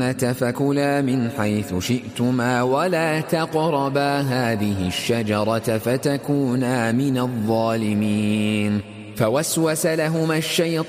الجنة فكلا من حيث شئتما ولا تقربا هذه الشجرة فتكونا من الظالمين. فوسوس لهما الشيطان